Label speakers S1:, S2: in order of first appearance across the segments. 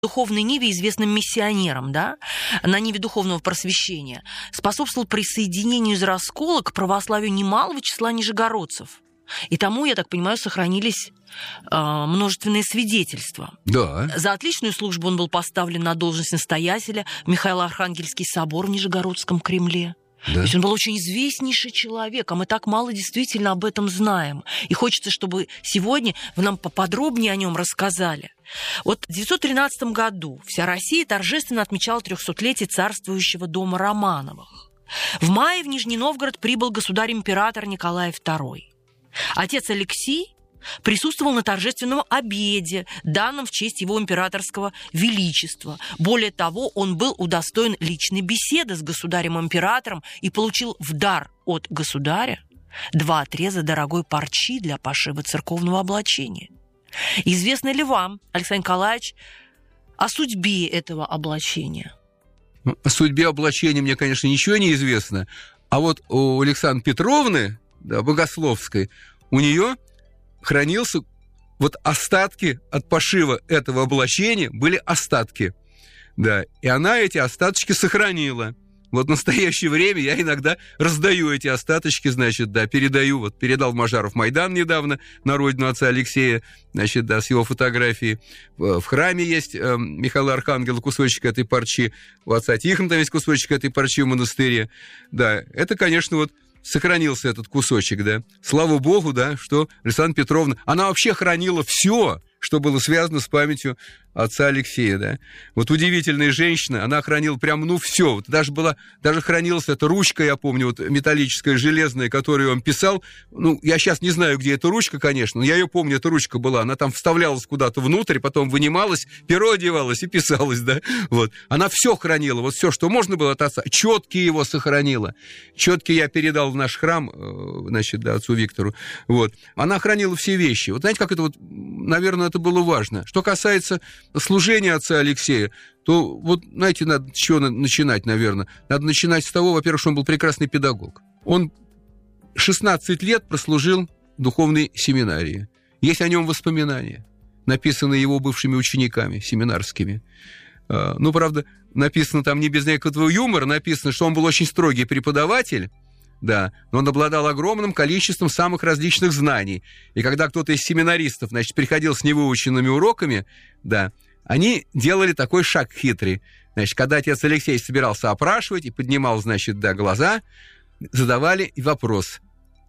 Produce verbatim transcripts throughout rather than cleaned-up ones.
S1: духовной ниве известным миссионером, да, на ниве духовного просвещения, способствовал присоединению из раскола к православию немалого числа нижегородцев. И тому, я так понимаю, сохранились э, множественные свидетельства.
S2: Да.
S1: За отличную службу он был поставлен на должность настоятеля в Михаило-Архангельский собор в Нижегородском Кремле. Да. То есть он был очень известнейший человек, а мы так мало действительно об этом знаем. И хочется, чтобы сегодня вы нам поподробнее о нем рассказали. Вот в девятьсот тринадцатом году вся Россия торжественно отмечала трехсотлетие царствующего дома Романовых. В мае в Нижний Новгород прибыл государь-император Николай второй. Отец Алексей присутствовал на торжественном обеде, данном в честь его императорского величества. Более того, он был удостоен личной беседы с государем-императором и получил в дар от государя два отреза дорогой парчи для пошива церковного облачения. Известно ли вам, Александр Николаевич, о судьбе этого облачения?
S2: О судьбе облачения мне, конечно, ничего не известно. А вот у Александры Петровны, да, Богословской, у нее хранился вот остатки от пошива этого облачения, были остатки, да, и она эти остаточки сохранила. Вот в настоящее время я иногда раздаю эти остаточки, значит, да, передаю, вот передал Мажаров Майдан недавно на родину отца Алексея, значит, да, с его фотографией. В храме есть э, Михаила Архангела кусочек этой парчи, у отца Тихона там есть кусочек этой парчи в монастыре, да, это, конечно, вот сохранился этот кусочек, да. Слава Богу, да, что Александра Петровна, она вообще хранила все, что было связано с памятью отца Алексея, да. Вот удивительная женщина, она хранила прям, ну, все. Вот даже была, даже хранилась эта ручка, я помню, вот металлическая, железная, которую он писал. Ну, я сейчас не знаю, где эта ручка, конечно, но я ее помню, эта ручка была. Она там вставлялась куда-то внутрь, потом вынималась, перо одевалось и писалось, да. Вот. Она все хранила, вот все, что можно было от отца. Четки его сохранила. Четки я передал в наш храм, значит, да, отцу Виктору. Вот. Она хранила все вещи. Вот знаете, как это вот, наверное, это было важно. Что касается служения отца Алексея, то вот, знаете, надо с чего начинать, наверное. Надо начинать с того, во-первых, что он был прекрасный педагог. Он шестнадцать лет прослужил в духовной семинарии. Есть о нем воспоминания, написанные его бывшими учениками семинарскими. Ну, правда, написано там не без некоторого юмора, написано, что он был очень строгий преподаватель, да, но он обладал огромным количеством самых различных знаний. И когда кто-то из семинаристов, значит, приходил с невыученными уроками, да, они делали такой шаг хитрый. Значит, когда отец Алексей собирался опрашивать и поднимал, значит, да, глаза, задавали вопрос.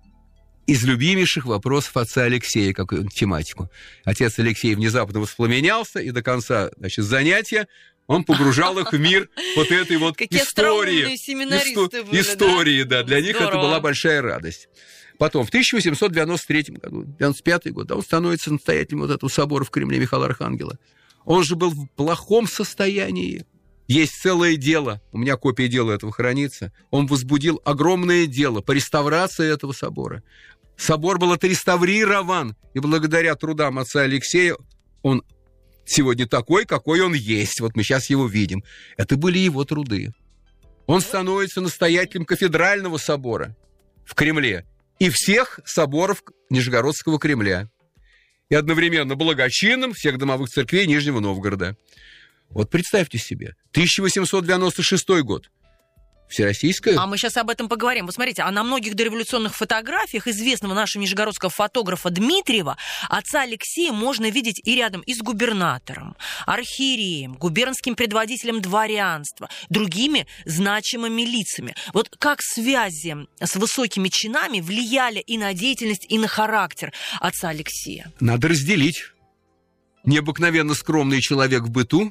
S2: Из любимейших вопросов отца Алексея, какую тематику. Отец Алексей внезапно воспламенялся, и до конца, значит, занятия он погружал их в мир вот этой вот
S1: Какие
S2: истории.
S1: Исто- были,
S2: истории, да? да, для них
S1: Здорово.
S2: это была большая радость. Потом, в тысяча восемьсот девяносто третьем году, девяносто пятый год, да, он становится настоятелем вот этого собора в Кремле Михаила Архангела. Он же был в плохом состоянии. Есть целое дело, у меня копия дела этого хранится. Он возбудил огромное дело по реставрации этого собора. Собор был отреставрирован, и благодаря трудам отца Алексея он сегодня такой, какой он есть. Вот мы сейчас его видим. Это были его труды. Он становится настоятелем кафедрального собора в Кремле и всех соборов Нижегородского Кремля. И одновременно благочинным всех домовых церквей Нижнего Новгорода. Вот представьте себе, тысяча восемьсот девяносто шестой год. Всероссийская.
S1: А мы сейчас об этом поговорим. Вы смотрите, а на многих дореволюционных фотографиях известного нашего нижегородского фотографа Дмитриева отца Алексея можно видеть и рядом и с губернатором, архиереем, губернским предводителем дворянства, другими значимыми лицами. Вот как связи с высокими чинами влияли и на деятельность, и на характер отца Алексея?
S2: Надо разделить. Необыкновенно скромный человек в быту,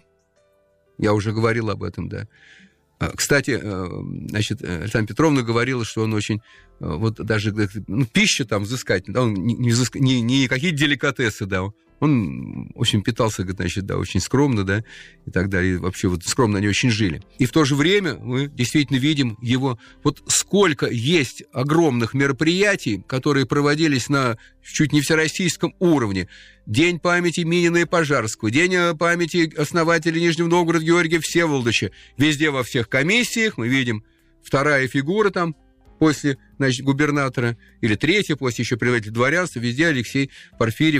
S2: я уже говорил об этом, да. Кстати, значит, Александра Петровна говорила, что он очень, вот даже ну, пища там взыскательная, да, он не, не, взыск... не, не какие-то деликатесы, да, он очень питался, значит, да, очень скромно, да, и так далее, и вообще вот скромно они очень жили. И в то же время мы действительно видим его, вот сколько есть огромных мероприятий, которые проводились на чуть не всероссийском уровне. День памяти Минина и Пожарского, День памяти основателя Нижнего Новгорода Георгия Всеволодовича. Везде во всех комиссиях мы видим вторая фигура там, после, значит, губернатора, или третья, после еще предводителя дворянства, везде Алексей Порфирьев как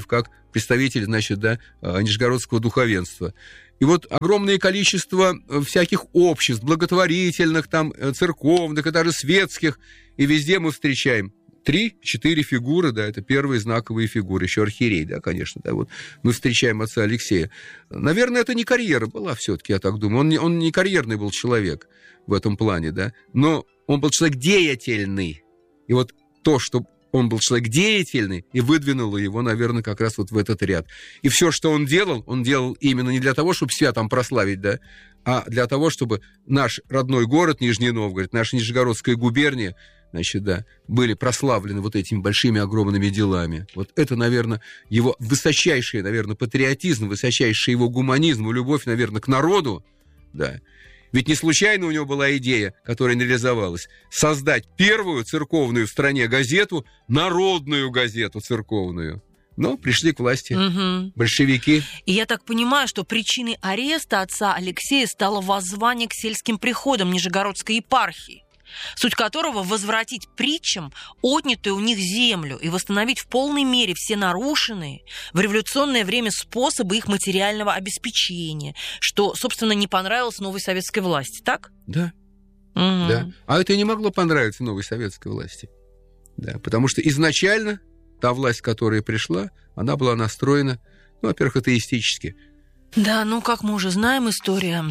S2: представитель, значит, да, нижегородского духовенства. И вот огромное количество всяких обществ, благотворительных, там, церковных, и даже светских, и везде мы встречаем три-четыре фигуры, да, это первые знаковые фигуры, еще архиерей, да, конечно, да, вот мы встречаем отца Алексея. Наверное, это не карьера была все-таки, я так думаю, он не, он не карьерный был человек в этом плане, да, но он был человек деятельный, и вот то, что он был человек деятельный, и выдвинуло его, наверное, как раз вот в этот ряд. И все, что он делал, он делал именно не для того, чтобы себя там прославить, да, а для того, чтобы наш родной город Нижний Новгород, наша Нижегородская губерния, значит, да, были прославлены вот этими большими огромными делами. Вот это, наверное, его высочайший, наверное, патриотизм, высочайший его гуманизм, любовь, наверное, к народу, да. Ведь не случайно у него была идея, которая не реализовалась, создать первую церковную в стране газету, народную газету церковную. Но пришли к власти угу. большевики.
S1: И я так понимаю, что причиной ареста отца Алексея стало воззвание к сельским приходам Нижегородской епархии, суть которого возвратить притчам отнятую у них землю и восстановить в полной мере все нарушенные в революционное время способы их материального обеспечения, что, собственно, не понравилось новой советской власти, так?
S2: Да.
S1: Угу.
S2: Да. А это и не могло понравиться новой советской власти. Да, потому что изначально та власть, которая пришла, она была настроена, ну, во-первых, атеистически.
S1: Да, ну, как мы уже знаем, история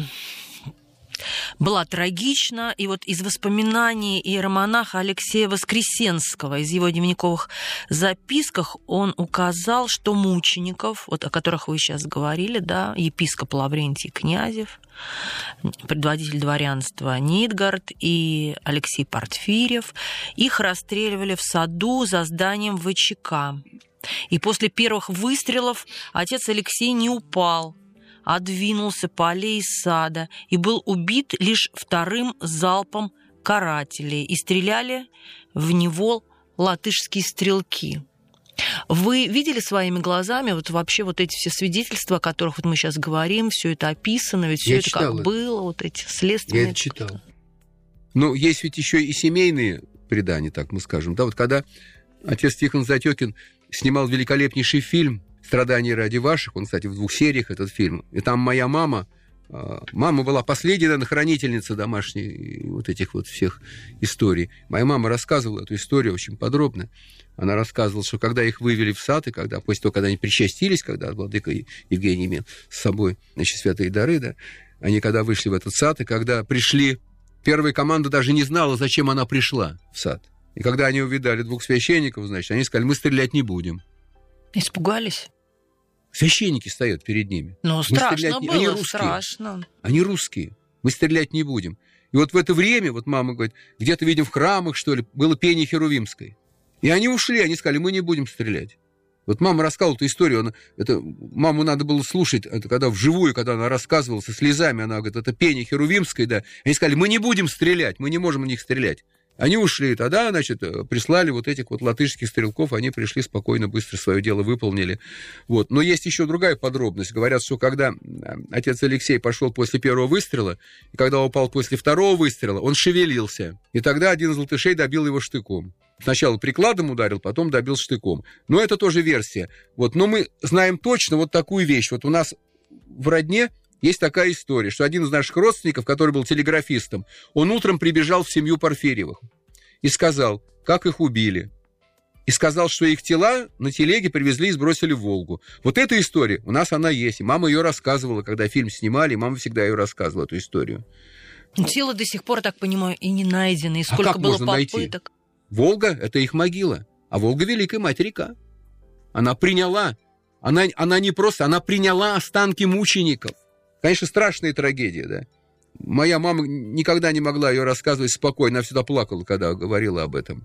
S1: была трагична, и вот из воспоминаний иеромонаха Алексея Воскресенского, из его дневниковых записках он указал, что мучеников, вот о которых вы сейчас говорили, да, епископ Лаврентий Князев, предводитель дворянства Нидгард и Алексей Портфирьев, их расстреливали в саду за зданием ВЧК. И после первых выстрелов отец Алексей не упал, а двинулся по аллее сада и был убит лишь вторым залпом карателей. И стреляли в него латышские стрелки. Вы видели своими глазами вот вообще вот эти все свидетельства, о которых вот мы сейчас говорим, все это описано, ведь все это как это. было, вот эти следственные...
S2: Я это читал. Ну, есть ведь еще и семейные предания, так мы скажем. Да, вот когда отец Тихон Затёкин снимал великолепнейший фильм «Страдания ради ваших», он, кстати, в двух сериях этот фильм, и там моя мама, мама была последняя, наверное, хранительница домашней вот этих вот всех историй. Моя мама рассказывала эту историю очень подробно. Она рассказывала, что когда их вывели в сад, и когда, после того, когда они причастились, когда владыка Евгений имел с собой, значит, святые дары, да, они когда вышли в этот сад, и когда пришли, первая команда даже не знала, зачем она пришла в сад. И когда они увидали двух священников, значит, они сказали, мы стрелять не будем.
S1: Испугались?
S2: Священники стоят перед ними.
S1: Ну, страшно
S2: не...
S1: было,
S2: они русские.
S1: страшно.
S2: Они русские. Мы стрелять не будем. И вот в это время, вот мама говорит, где-то, видим, в храмах, что ли, было пение херувимское. И они ушли, они сказали, мы не будем стрелять. Вот мама рассказывала эту историю, она, это, маму надо было слушать, это когда вживую, когда она рассказывала со слезами, она говорит, это пение херувимское, да. Они сказали, мы не будем стрелять, мы не можем в них стрелять. Они ушли, тогда, значит, прислали вот этих вот латышских стрелков, они пришли спокойно, быстро свое дело выполнили. Вот. Но есть еще другая подробность. Говорят, что когда отец Алексей пошел после первого выстрела, и когда упал после второго выстрела, он шевелился. И тогда один из латышей добил его штыком. Сначала прикладом ударил, потом добил штыком. Но это тоже версия. Вот. Но мы знаем точно вот такую вещь. Вот у нас в родне есть такая история, что один из наших родственников, который был телеграфистом, он утром прибежал в семью Порфирьевых и сказал, как их убили. И сказал, что их тела на телеге привезли и сбросили в Волгу. Вот эта история, у нас она есть. И мама ее рассказывала, когда фильм снимали, и мама всегда ее рассказывала, эту историю.
S1: Тело до сих пор, так понимаю, и не найдено. И сколько
S2: а как
S1: было
S2: можно
S1: попыток.
S2: Найти? Волга – это их могила. А Волга – великая мать-река. Она приняла, она, она не просто, она приняла останки мучеников. Конечно, страшная трагедия, да. Моя мама никогда не могла ее рассказывать спокойно, она всегда плакала, когда говорила об этом.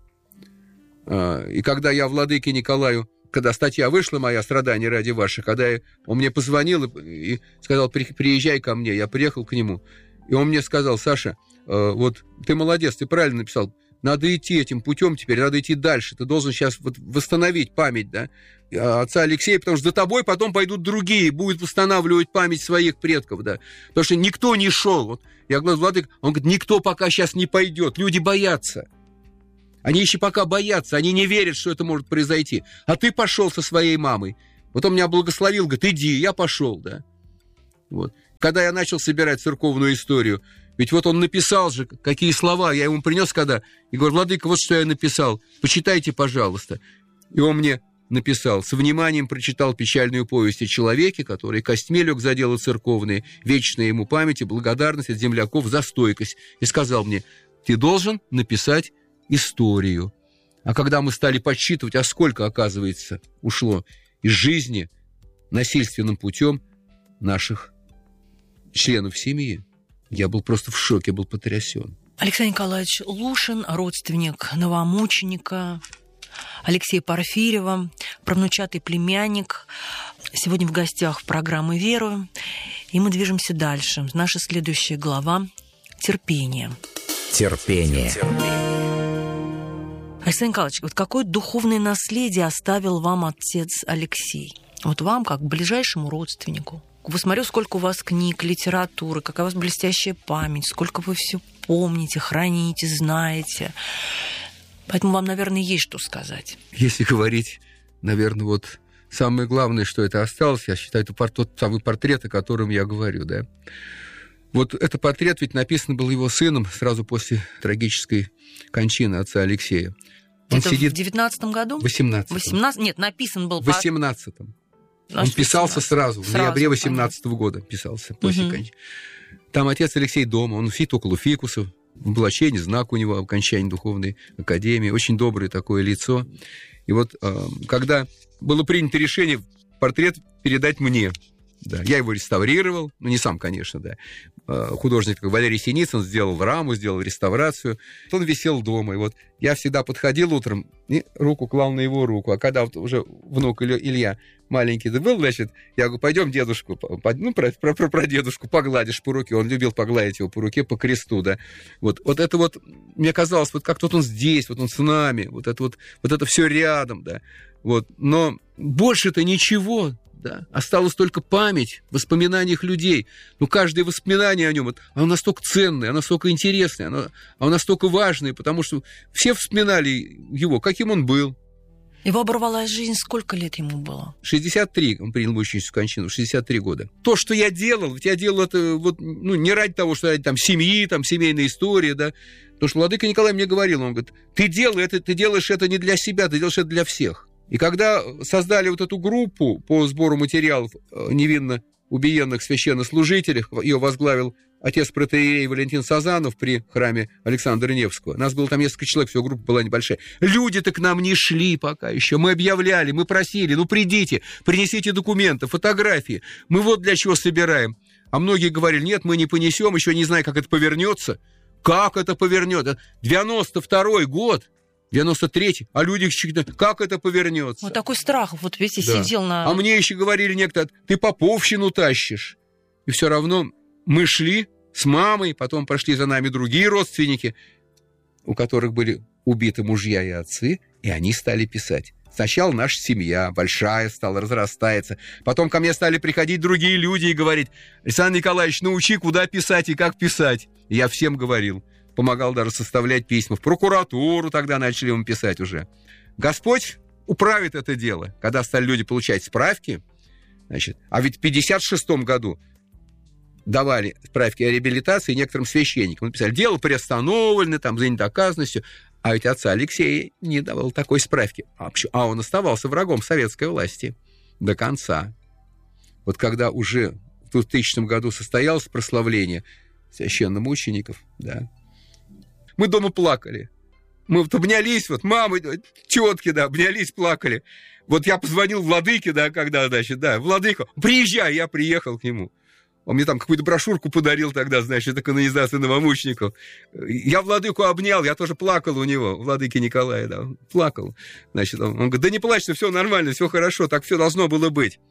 S2: И когда я владыке Николаю, когда статья вышла моя «Страдания ради ваших», когда он мне позвонил и сказал, приезжай ко мне, я приехал к нему, и он мне сказал, Саша, вот ты молодец, ты правильно написал, надо идти этим путем теперь, надо идти дальше, ты должен сейчас вот восстановить память, да, отца Алексея, потому что за тобой потом пойдут другие, будут восстанавливать память своих предков, да, потому что никто не шел. Вот я говорю, владыка, он говорит, никто пока сейчас не пойдет, люди боятся. Они еще пока боятся, они не верят, что это может произойти. А ты пошел со своей мамой. Вот он меня благословил, говорит, иди, я пошел, да. Вот. Когда я начал собирать церковную историю, ведь вот он написал же, какие слова, я ему принес когда, и говорю, владыка, вот что я написал, почитайте, пожалуйста. И он мне написал, со вниманием прочитал печальную повесть о человеке, который костьми лег за дело церковное, вечная ему память и благодарность от земляков за стойкость. И сказал мне, ты должен написать историю. А когда мы стали подсчитывать, а сколько, оказывается, ушло из жизни насильственным путем наших членов семьи, я был просто в шоке, был потрясен.
S1: Алексей Николаевич Лушин, родственник новомученика Алексея Порфирьева, правнучатый племянник, сегодня в гостях программы «Верую». И мы движемся дальше. Наша следующая глава – терпение.
S3: Терпение.
S1: Алексей Николаевич, вот какое духовное наследие оставил вам отец Алексей? Вот вам, как ближайшему родственнику. Вы смотрю, сколько у вас книг, литературы, какая у вас блестящая память, сколько вы все помните, храните, знаете. Поэтому вам, наверное, есть что сказать.
S2: Если говорить, наверное, вот самое главное, что это осталось, я считаю, это тот самый портрет, о котором я говорю, да. Вот этот портрет ведь написан был его сыном сразу после трагической кончины отца Алексея. Он
S1: это
S2: сидит...
S1: в девятнадцатом году?
S2: В восемнадцатом.
S1: восемнадцатом? Нет, написан был...
S2: В восемнадцатом. Он писался сразу, в ноябре восемнадцатого года писался, после угу. кончины. Там отец Алексей дома, он сидит около фикусов, облачение, знак у него, окончание духовной академии, очень доброе такое лицо. И вот когда было принято решение портрет передать мне, да, я его реставрировал, ну, не сам, конечно, да. Художник Валерий Синицын сделал раму, сделал реставрацию. Он висел дома, и вот я всегда подходил утром и руку клал на его руку. А когда вот уже внук Илья маленький был, значит, я говорю, пойдем дедушку, ну, про, про, про, про дедушку погладишь по руке. Он любил погладить его по руке, по кресту, да. Вот, вот это вот, мне казалось, вот как-то вот он здесь, вот он с нами, вот это вот, вот это все рядом, да. Вот, но больше-то ничего. Да. Осталась только память в воспоминаниях людей. Но каждое воспоминание о нем, оно настолько ценное, оно настолько интересное, оно, оно настолько важное, потому что все вспоминали его, каким он был.
S1: Его оборвалась жизнь, сколько лет ему было?
S2: шестьдесят три, он принял мученическую кончину, шестьдесят три года. То, что я делал, ведь я делал это вот, ну, не ради того, что ради там, семьи, там, семейной истории, да. Потому что владыка Николай мне говорил, он говорит, ты, делай это, ты делаешь это не для себя, ты делаешь это для всех. И когда создали вот эту группу по сбору материалов невинно убиенных священнослужителей, ее возглавил отец протоиерей Валентин Сазанов при храме Александра Невского. Нас было там несколько человек, всего группа была небольшая. Люди-то к нам не шли пока еще. Мы объявляли, мы просили, ну придите, принесите документы, фотографии. Мы вот для чего собираем. А многие говорили, нет, мы не понесем, еще не знаю, как это повернется. Как это повернется? девяносто второй год. девяносто третий, а люди, как это повернется?
S1: Вот такой страх, вот видите, да. Сидел на...
S2: А мне еще говорили некоторые, ты поповщину тащишь. И все равно мы шли с мамой, потом прошли за нами другие родственники, у которых были убиты мужья и отцы, и они стали писать. Сначала наша семья большая стала, разрастается. Потом ко мне стали приходить другие люди и говорить, Александр Николаевич, научи, куда писать и как писать. И я всем говорил. Помогал даже составлять письма. В прокуратуру тогда начали ему писать уже. Господь управит это дело. Когда стали люди получать справки, значит, а ведь в пятьдесят шестом году давали справки о реабилитации некоторым священникам. Написали, дело приостановлено, там, за недоказанностью. А ведь отца Алексея не давал такой справки. А он оставался врагом советской власти до конца. Вот когда уже в двухтысячном году состоялось прославление священномучеников, да, мы дома плакали. Мы вот обнялись, вот мамы, тетки, да, обнялись, плакали. Вот я позвонил владыке, да, когда, значит, да, владыка, приезжай, я приехал к нему. Он мне там какую-то брошюрку подарил тогда, значит, это канонизация новомучеников. Я владыку обнял, я тоже плакал у него, владыки Николая, да, плакал. Значит, он, он говорит, да не плачь, все нормально, все хорошо, так все должно было быть.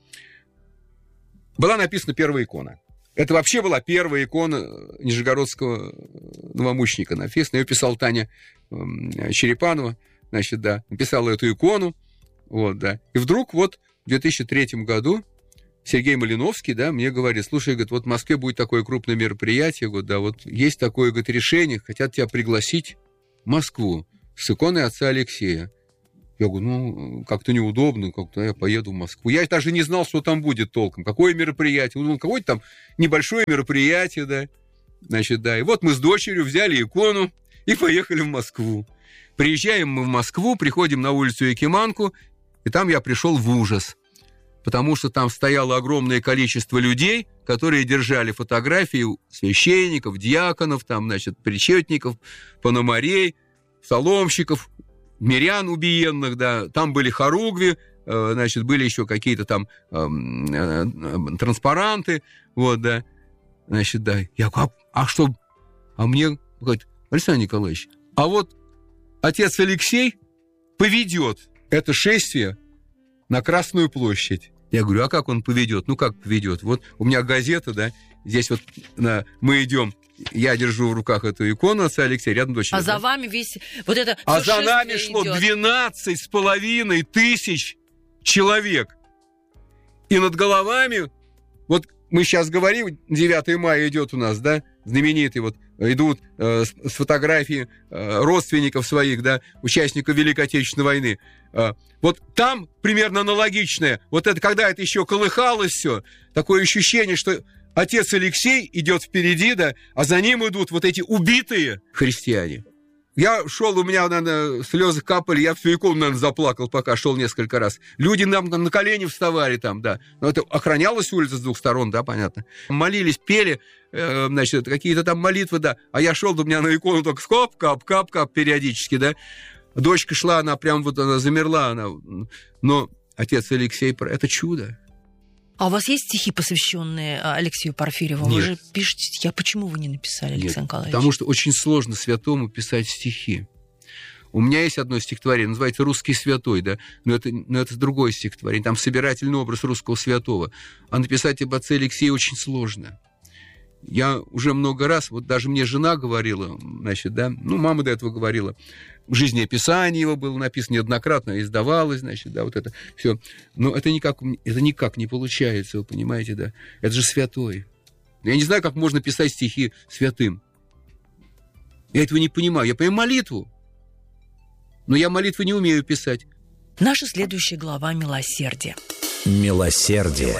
S2: Была написана первая икона. Это вообще была первая икона нижегородского новомученика написана. Ее писала Таня Черепанова, значит, да, написала эту икону, вот, да. И вдруг вот в две тысячи третьем году Сергей Малиновский, да, мне говорит, слушай, говорит, вот в Москве будет такое крупное мероприятие, говорит, да, вот есть такое, говорит, решение, хотят тебя пригласить в Москву с иконой отца Алексея. Я говорю, ну, как-то неудобно, как-то я поеду в Москву. Я даже не знал, что там будет толком. Какое мероприятие? Ну, какое-то там небольшое мероприятие, да. Значит, да. И вот мы с дочерью взяли икону и поехали в Москву. Приезжаем мы в Москву, приходим на улицу Якиманку, и там я пришел в ужас. Потому что там стояло огромное количество людей, которые держали фотографии священников, диаконов, там, значит, причетников, пономарей, псаломщиков, мирян убиенных, да, там были хоругви, значит, были еще какие-то там э, э, транспаранты, вот, да, значит, да. Я говорю, а, а что? А мне говорит, Александр Николаевич, а вот отец Алексей поведет это шествие на Красную площадь. Я говорю, а как он поведет? Ну, как поведет? Вот у меня газета, да, здесь вот на, мы идем, я держу в руках эту икону отца Алексея, рядом дочь.
S1: А
S2: да?
S1: за вами весь вот это
S2: А за нами шло
S1: идет.
S2: двенадцать с половиной тысяч человек. И над головами, вот мы сейчас говорим, девятое мая идет у нас, да, знаменитый вот, идут э, с, с фотографии э, родственников своих, да, участников Великой Отечественной войны. Э, вот там примерно аналогичное. Вот это, когда это еще колыхалось все, такое ощущение, что отец Алексей идет впереди, да, а за ним идут вот эти убитые христиане. Я шел, у меня, наверное, слезы капали, я всю икону, наверное, заплакал, пока шел несколько раз. Люди нам там на колени вставали там, да. Но это охранялась улица с двух сторон, да, понятно. Молились, пели, э, значит, какие-то там молитвы, да. А я шел, у меня на икону только скоп, кап, кап, кап периодически, да. Дочка шла, она прям вот, она замерла, она... Но отец Алексей, это чудо.
S1: А у вас есть стихи, посвященные Алексею Порфирьеву?
S2: Нет.
S1: Вы же пишете стихи. А почему вы не написали, Александр
S2: Нет,
S1: Николаевич?
S2: Потому что очень сложно святому писать стихи. У меня есть одно стихотворение, называется «Русский святой», да, но это, но это другое стихотворение, там собирательный образ русского святого. А написать об отце Алексее очень сложно. Я уже много раз, вот даже мне жена говорила, значит, да, ну, мама до этого говорила, жизнеописание его было написано неоднократно, издавалось, значит, да, вот это все. Но это никак, это никак не получается, вы понимаете, да. Это же святой. Я не знаю, как можно писать стихи святым. Я этого не понимаю. Я понимаю молитву, но я молитвы не умею писать.
S1: Наша следующая глава — «Милосердие».
S3: Милосердие.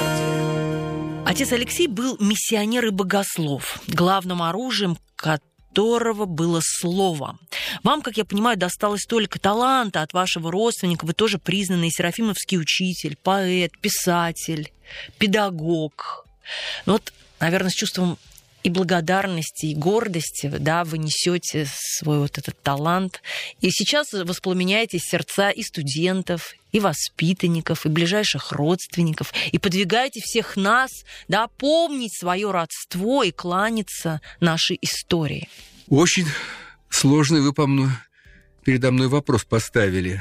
S1: Отец Алексей был миссионер и богослов, главным оружием которого было слово. Вам, как я понимаю, досталось столько таланта от вашего родственника. Вы тоже признанный серафимовский учитель, поэт, писатель, педагог. Ну вот, наверное, с чувством и благодарности, и гордости, да, вы несете свой вот этот талант. И сейчас воспламеняете сердца и студентов, и воспитанников, и ближайших родственников, и подвигаете всех нас, да, помнить свое родство и кланяться нашей истории.
S2: Очень сложный вы по мной, передо мной вопрос поставили.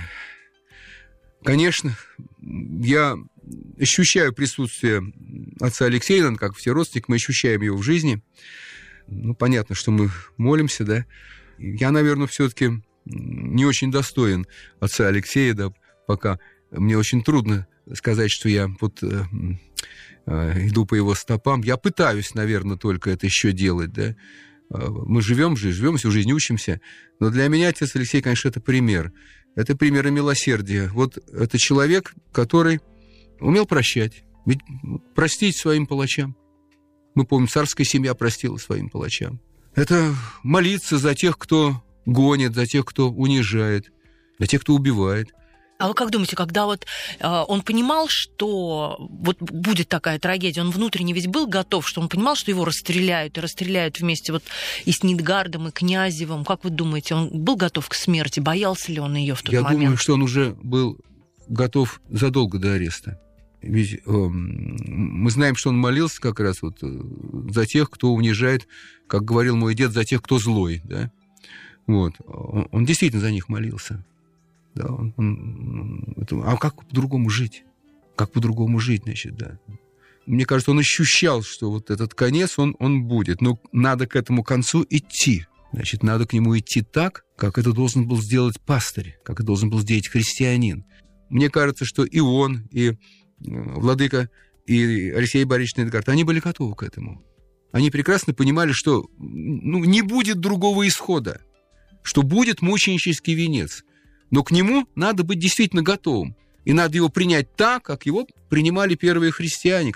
S2: Конечно, я ощущаю присутствие отца Алексея, как все родственники, мы ощущаем его в жизни. Ну, понятно, что мы молимся, да. Я, наверное, все-таки не очень достоин отца Алексея, да, пока. Мне очень трудно сказать, что я вот э, э, иду по его стопам. Я пытаюсь, наверное, только это еще делать, да. Мы живем же, живем всю жизнь, учимся. Но для меня отец Алексей, конечно, это пример. Это пример милосердия. Вот это человек, который умел прощать. Ведь простить своим палачам. Мы помним, царская семья простила своим палачам. Это молиться за тех, кто гонит, за тех, кто унижает, за тех, кто убивает.
S1: А вы как думаете, когда вот э, он понимал, что вот будет такая трагедия, он внутренне ведь был готов, что он понимал, что его расстреляют, и расстреляют вместе вот и с Нидгардом, и Князевым. Как вы думаете, он был готов к смерти? Боялся ли он ее в тот
S2: Я
S1: момент?
S2: Я думаю, что он уже был готов задолго до ареста. Ведь э, мы знаем, что он молился как раз вот за тех, кто унижает, как говорил мой дед, за тех, кто злой, да? Вот. Он, он действительно за них молился. Да, он, он, это, а как по-другому жить? Как по-другому жить, значит, да. Мне кажется, он ощущал, что вот этот конец, он, он будет. Но надо к этому концу идти. Значит, надо к нему идти так, как это должен был сделать пастырь, как это должен был сделать христианин. Мне кажется, что и он, и владыка, и Алексей Борисович Нидгард, они были готовы к этому. Они прекрасно понимали, что ну, не будет другого исхода, что будет мученический венец. Но к нему надо быть действительно готовым. И надо его принять так, как его принимали первые христиане.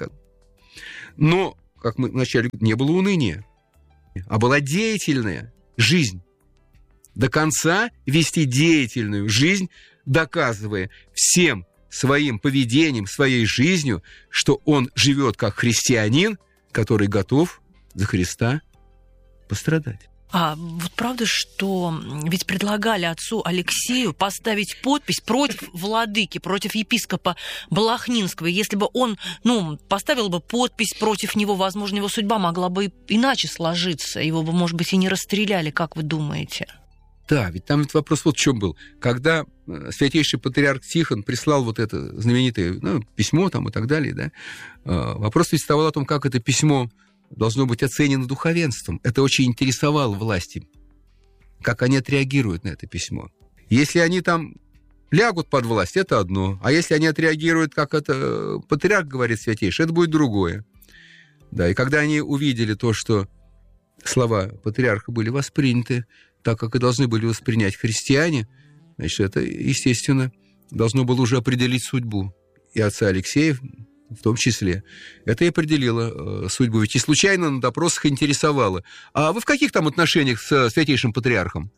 S2: Но, как мы вначале говорили, не было уныния, а была деятельная жизнь. До конца вести деятельную жизнь, доказывая всем своим поведением, своей жизнью, что он живет как христианин, который готов за Христа пострадать.
S1: А вот правда, что ведь предлагали отцу Алексею поставить подпись против владыки, против епископа Балахнинского. Если бы он, ну, поставил бы подпись против него, возможно, его судьба могла бы иначе сложиться. Его бы, может быть, и не расстреляли, как вы думаете?
S2: Да, ведь там ведь вопрос вот в чем был. Когда святейший патриарх Тихон прислал вот это знаменитое, ну, письмо там и так далее, да, вопрос ведь вставал о том, как это письмо должно быть оценено духовенством. Это очень интересовало власти, как они отреагируют на это письмо. Если они там лягут под власть, это одно. А если они отреагируют, как это патриарх говорит святейший, это будет другое. Да, и когда они увидели то, что слова патриарха были восприняты так, как и должны были воспринять христиане, значит, это, естественно, должно было уже определить судьбу и отца Алексея в том числе. Это и определило э, судьбу. Ведь и случайно на допросах интересовало. А вы в каких там отношениях с святейшим патриархом?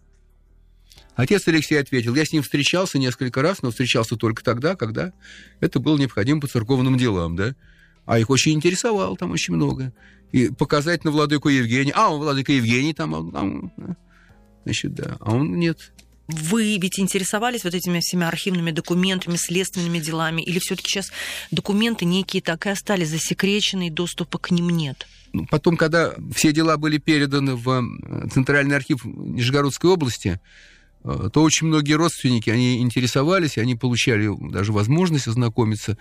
S2: Отец Алексей ответил: я с ним встречался несколько раз, но встречался только тогда, когда это было необходимо по церковным делам, да. А их очень интересовало там очень много. И показать на владыку Евгения. А, он владыка Евгений там, там, значит, да. А он нет.
S1: Вы ведь интересовались вот этими всеми архивными документами, следственными делами, или все-таки сейчас документы некие так и остались засекречены, и доступа к ним нет?
S2: Потом, когда все дела были переданы в Центральный архив Нижегородской области, то очень многие родственники, они интересовались, они получали даже возможность ознакомиться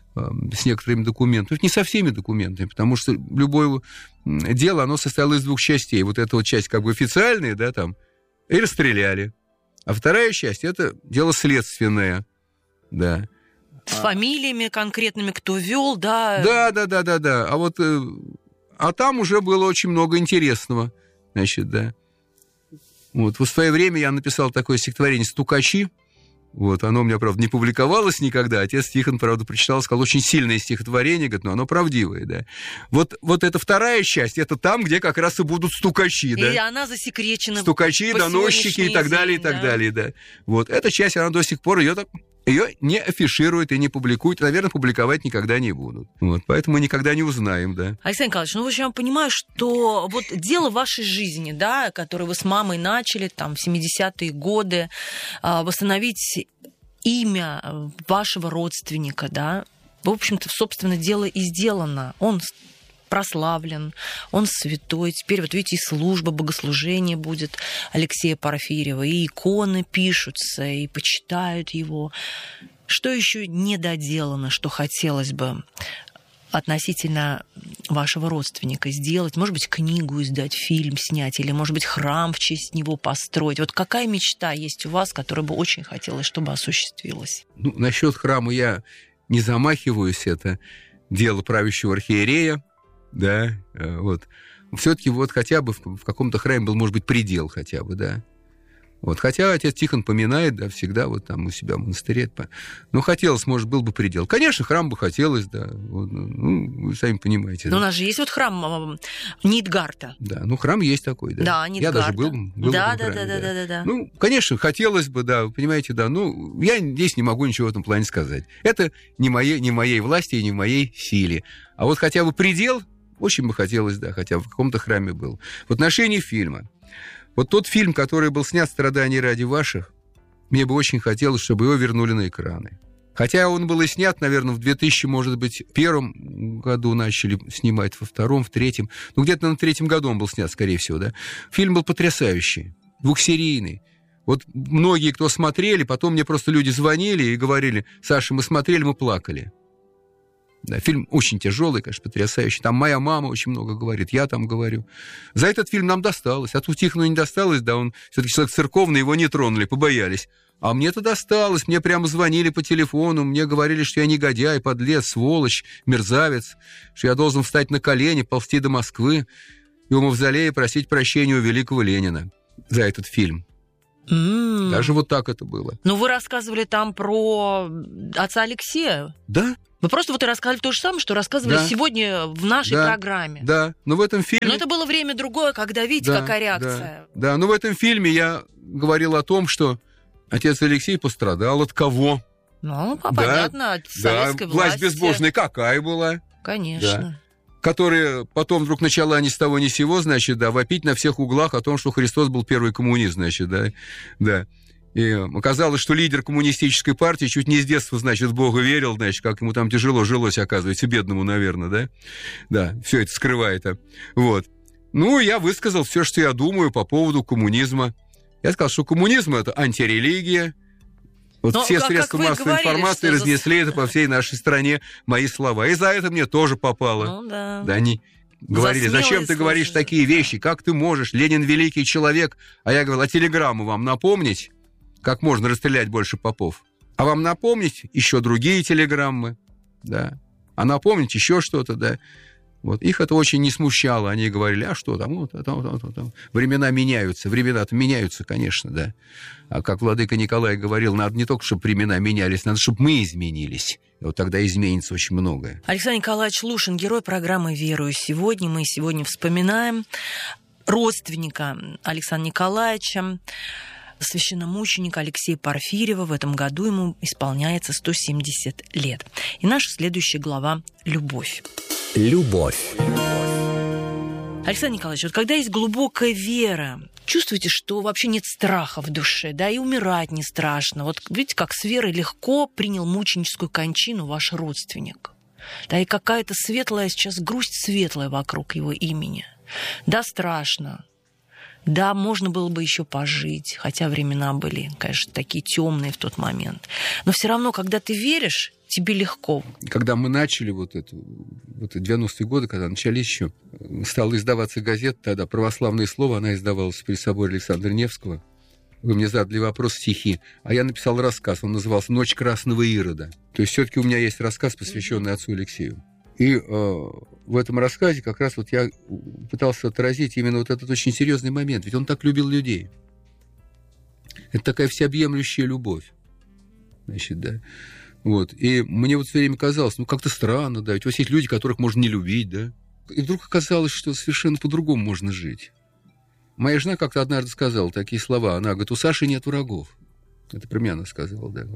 S2: с некоторыми документами. Не со всеми документами, потому что любое дело, оно состояло из двух частей. Вот эта вот часть как бы официальная, да, там, и расстреляли. А вторая часть – это дело следственное, да.
S1: С а... фамилиями конкретными, кто вел, да?
S2: Да, да, да, да, да. А вот, а там уже было очень много интересного, значит, да. Вот, в свое время я написал такое стихотворение «Стукачи». Вот, оно у меня, правда, не публиковалось никогда. Отец Тихон, правда, прочитал, сказал, очень сильное стихотворение, говорит, но оно правдивое, да. Вот, вот эта вторая часть, это там, где как раз и будут стукачи, да.
S1: И она засекречена.
S2: Стукачи, доносчики и так далее, день, и так да. далее, да. Вот, эта часть, она до сих пор, ее так... Ее не афишируют и не публикуют, наверное, публиковать никогда не будут. Вот, поэтому мы никогда не узнаем, да.
S1: Александр Николаевич, ну, в общем, я понимаю, что вот дело вашей жизни, да, которое вы с мамой начали там в семидесятые годы, восстановить имя вашего родственника, да, в общем-то, собственно, дело и сделано. Он прославлен, он святой. Теперь, вот видите, и служба, богослужение будет Алексея Порфирьева, и иконы пишутся, и почитают его. Что еще недоделано, что хотелось бы относительно вашего родственника сделать? Может быть, книгу издать, фильм снять, или, может быть, храм в честь него построить? Вот какая мечта есть у вас, которая бы очень хотелось, чтобы осуществилась?
S2: Ну, насчет храма я не замахиваюсь, это дело правящего архиерея. Да, вот. Все-таки вот хотя бы в, в каком-то храме был, может быть, предел хотя бы, да. Вот. Хотя отец Тихон поминает, да, всегда вот там у себя в монастыре. Но хотелось, может, был бы предел. Конечно, храм бы хотелось, да. Вот, ну, вы сами понимаете.
S1: Но
S2: да.
S1: у нас же есть вот храм Нидгарта.
S2: Да, ну храм есть такой, да.
S1: Да, Нидгарта.
S2: Я даже был, был
S1: да,
S2: в этом
S1: да,
S2: храме,
S1: да, да, да, да.
S2: Ну, конечно, хотелось бы, да, вы понимаете, да. Ну, я здесь не могу ничего в этом плане сказать. Это не моей, не моей власти и не моей силе. А вот хотя бы предел... Очень бы хотелось, да, хотя бы в каком-то храме был. В отношении фильма. Вот тот фильм, который был снят «Страдания ради ваших», мне бы очень хотелось, чтобы его вернули на экраны. Хотя он был и снят, наверное, в две тысячи, может быть, первом году начали снимать, во втором, в третьем. Ну, где-то на третьем году он был снят, скорее всего, да. Фильм был потрясающий, двухсерийный. Вот многие, кто смотрели, потом мне просто люди звонили и говорили: Саша, мы смотрели, мы плакали. Да, фильм очень тяжелый, конечно, потрясающий. Там моя мама очень много говорит, я там говорю. За этот фильм нам досталось. А тут Тихону не досталось, да, он все-таки человек церковный, его не тронули, побоялись. А мне-то досталось, мне прямо звонили по телефону, мне говорили, что я негодяй, подлец, сволочь, мерзавец, что я должен встать на колени, ползти до Москвы и у мавзолея просить прощения у великого Ленина за этот фильм.
S1: Mm.
S2: Даже вот так это было.
S1: Но вы рассказывали там про отца Алексея.
S2: Да.
S1: Вы просто вот и рассказали то же самое, что рассказывали
S2: Да.
S1: сегодня в нашей
S2: Да.
S1: программе.
S2: Да, но в этом фильме...
S1: Но это было время другое, когда, видите,
S2: Да,
S1: какая реакция.
S2: Да, да, но в этом фильме я говорил о том, что отец Алексей пострадал от кого?
S1: Ну,
S2: Да,
S1: понятно, от советской
S2: да, власть
S1: власти.
S2: безбожная какая была?
S1: Конечно.
S2: Да. Которая потом вдруг начала ни с того ни с сего, значит, да, вопить на всех углах о том, что Христос был первый коммунист, значит, да, да. И оказалось, что лидер коммунистической партии чуть не с детства, значит, в Бога верил, значит, как ему там тяжело жилось, оказывается, бедному, наверное, да? Да, все это скрывает. Вот. Ну, я высказал все, что я думаю по поводу коммунизма. Я сказал, что коммунизм – это антирелигия. Вот
S1: Но
S2: все
S1: как-
S2: средства
S1: как вы
S2: массовой
S1: говорили,
S2: информации
S1: что за-
S2: разнесли это по всей нашей стране, мои слова. И за это мне тоже попало.
S1: Ну, да.
S2: Да, они говорили,
S1: смелые
S2: зачем ты говоришь
S1: слова.
S2: такие вещи, как ты можешь, Ленин великий человек. А я говорил, а телеграмму вам напомнить, как можно расстрелять больше попов? А вам напомнить еще другие телеграммы, да? А напомнить еще что-то, да? Вот. Их это очень не смущало. Они говорили, а что там, вот, там, там, там, там. Времена меняются. Времена-то меняются, конечно, да. А как владыка Николай говорил, надо не только, чтобы времена менялись, надо, чтобы мы изменились. И вот тогда изменится очень многое.
S1: Александр Николаевич Лушин, герой программы «Верую сегодня». Мы сегодня вспоминаем родственника Александра Николаевича, священномученика Алексея Порфирьева. В этом году ему исполняется сто семьдесят лет. И наша следующая глава «Любовь».
S3: Любовь.
S1: Александр Николаевич, вот когда есть глубокая вера, чувствуете, что вообще нет страха в душе, да, и умирать не страшно. Вот видите, как с верой легко принял мученическую кончину ваш родственник. Да, и какая-то светлая сейчас грусть светлая вокруг его имени. Да, страшно. Да, можно было бы еще пожить, хотя времена были, конечно, такие темные в тот момент. Но все равно, когда ты веришь, тебе легко.
S2: Когда мы начали вот это, вот девяностые годы, когда начались еще, стала издаваться газета, тогда «Православное слово», она издавалась при соборе Александра Невского. Вы мне задали вопрос, стихи, а я написал рассказ, он назывался «Ночь красного Ирода». То есть все-таки у меня есть рассказ, посвященный отцу Алексею. И э, в этом рассказе как раз вот я пытался отразить именно вот этот очень серьезный момент. Ведь он так любил людей. Это такая всеобъемлющая любовь. Значит, да. Вот. И мне вот все время казалось, ну, как-то странно, да, ведь у вас есть люди, которых можно не любить, да. И вдруг оказалось, что совершенно по-другому можно жить. Моя жена как-то однажды сказала такие слова. Она говорит, у Саши нет врагов. Это про меня она сказала, да.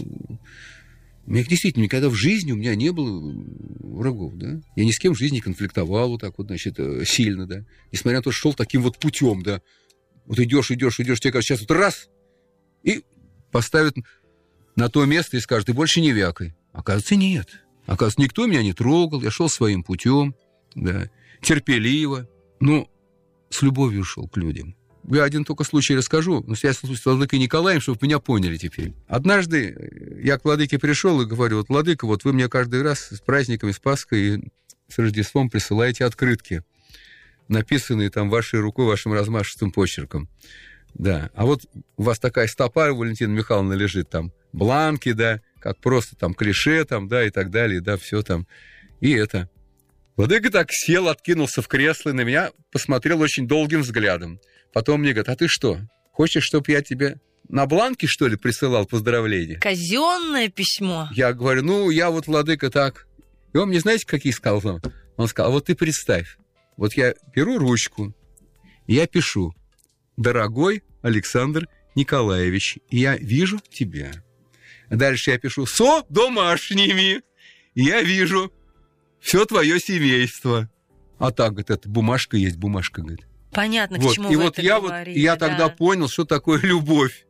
S2: У меня действительно никогда в жизни у меня не было врагов, да. Я ни с кем в жизни не конфликтовал вот так вот, значит, сильно, да. Несмотря на то, что шел таким вот путем, да. Вот идешь, идешь, идешь, тебе кажется, сейчас вот раз, и поставят на то место и скажут, ты больше не вякай. Оказывается, нет. Оказывается, никто меня не трогал, я шел своим путем, да, терпеливо, но с любовью шел к людям. Я один только случай расскажу, но связь с владыкой Николаем, чтобы вы меня поняли теперь. Однажды я к владыке пришел и говорю, вот, владыка, вот вы мне каждый раз с праздниками, с Пасхой и с Рождеством присылаете открытки, написанные там вашей рукой, вашим размашистым почерком. Да. А вот у вас такая стопа, Валентина Михайловна, лежит там, бланки, да, как просто там клише, там, да, и так далее, да, все там. И это. Владыка так сел, откинулся в кресло и на меня посмотрел очень долгим взглядом. Потом мне говорит, а ты что, хочешь, чтобы я тебе на бланке, что ли, присылал поздравления?
S1: Казенное письмо.
S2: Я говорю, ну, я вот, владыка, так. И он мне, знаете, какие сказал? Он сказал, вот ты представь, вот я беру ручку, и я пишу, дорогой Александр Николаевич, я вижу тебя. Дальше я пишу, со домашними, и я вижу все твое семейство. А так, говорит, это бумажка есть, бумажка, говорит.
S1: Понятно, к
S2: Вот.
S1: чему
S2: И
S1: вы
S2: вот
S1: это
S2: я
S1: говорите.
S2: вот, я
S1: да.
S2: тогда понял, что такое любовь.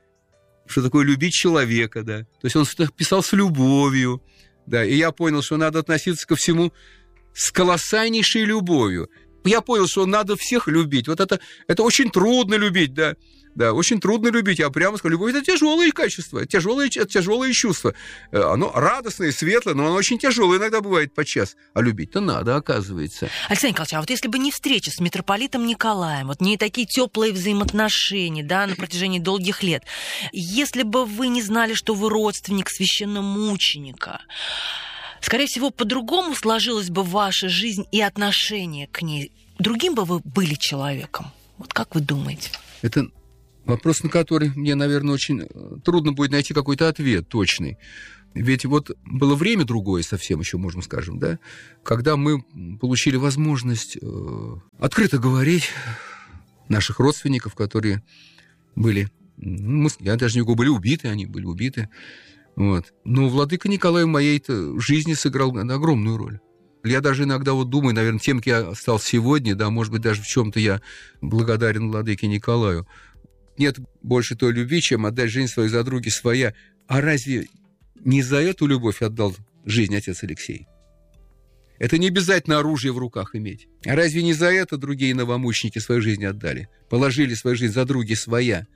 S2: Что такое любить человека, да. То есть он писал с любовью, да. И я понял, что надо относиться ко всему с колоссальнейшей любовью. Я понял, что надо всех любить. Вот это, это очень трудно любить, да. Да, очень трудно любить. Я прямо скажу, любовь – это тяжелое качество, тяжелое, тяжелое чувство. Оно радостное, светлое, но оно очень тяжелое иногда бывает подчас. А любить-то надо, оказывается.
S1: Александр Николаевич, а вот если бы не встреча с митрополитом Николаем, вот не такие теплые взаимоотношения, да, на протяжении долгих лет, если бы вы не знали, что вы родственник священномученика, скорее всего, по-другому сложилась бы ваша жизнь и отношение к ней. Другим бы вы были человеком. Вот как вы думаете?
S2: Это Вопрос, на который мне, наверное, очень трудно будет найти какой-то ответ точный. Ведь вот было время другое совсем еще, можно скажем, да, когда мы получили возможность э, открыто говорить наших родственников, которые были, ну, я даже не говорю, были убиты, они были убиты. Вот. Но владыка Николай в моей жизни сыграл огромную роль. Я даже иногда вот думаю, наверное, тем, кем я стал сегодня, да, может быть, даже в чем-то я благодарен владыке Николаю. Нет больше той любви, чем отдать жизнь свою за други своя. А разве не за эту любовь отдал жизнь отец Алексей? Это не обязательно оружие в руках иметь. А разве не за это другие новомученики свою жизнь отдали? Положили свою жизнь за други своя.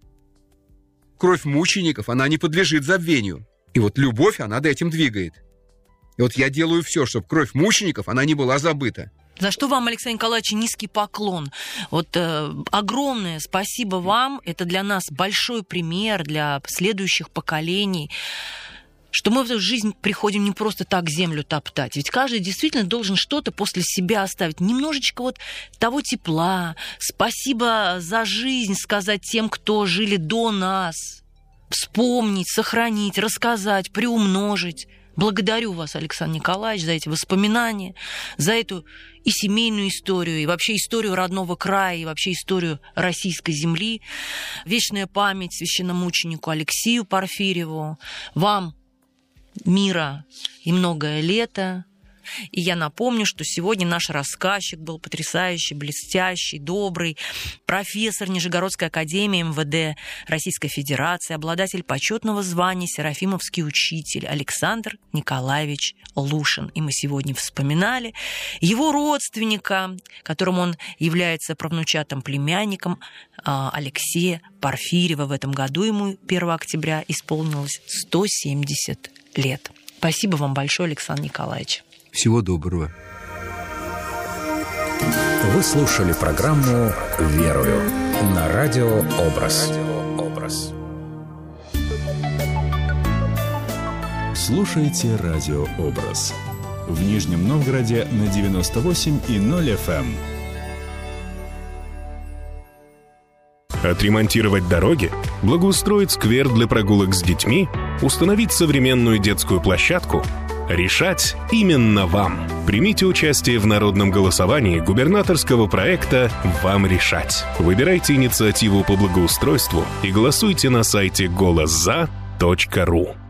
S2: Кровь мучеников, она не подлежит забвению. И вот любовь, она до этим двигает. И вот я делаю все, чтобы кровь мучеников, она не была забыта.
S1: За что вам, Алексей Николаевич, низкий поклон. Вот э, огромное спасибо вам. Это для нас большой пример для следующих поколений, что мы в эту жизнь приходим не просто так землю топтать. Ведь каждый действительно должен что-то после себя оставить. Немножечко вот того тепла. Спасибо за жизнь сказать тем, кто жили до нас. Вспомнить, сохранить, рассказать, приумножить. Благодарю вас, Александр Николаевич, за эти воспоминания, за эту и семейную историю, и вообще историю родного края, и вообще историю российской земли. Вечная память священномученику Алексею Порфирьеву. Вам мира и многое лето. И я напомню, что сегодня наш рассказчик был потрясающий, блестящий, добрый, профессор Нижегородской академии эм вэ дэ Российской Федерации, обладатель почетного звания Серафимовский учитель Александр Николаевич Лушин. И мы сегодня вспоминали его родственника, которым он является правнучатым племянником, Алексея Порфирьева. В этом году ему первого октября исполнилось сто семьдесят лет. Спасибо вам большое, Александр Николаевич.
S2: Всего доброго.
S3: Вы слушали программу «Верую» на радио «Образ».
S4: Слушайте радио «Образ». В Нижнем Новгороде на девяносто восемь и ноль эф эм.
S5: Отремонтировать дороги, благоустроить сквер для прогулок с детьми, установить современную детскую площадку – решать именно вам. Примите участие в народном голосовании губернаторского проекта «Вам решать». Выбирайте инициативу по благоустройству и голосуйте на сайте голос за точка ру.